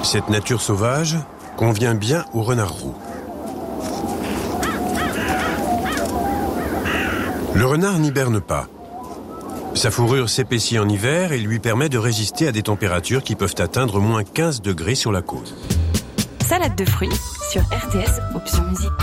Cette nature sauvage convient bien au renard roux. Le renard n'hiberne pas. Sa fourrure s'épaissit en hiver et lui permet de résister à des températures qui peuvent atteindre -15 degrés sur la côte. Salade de fruits sur RTS Option Musique.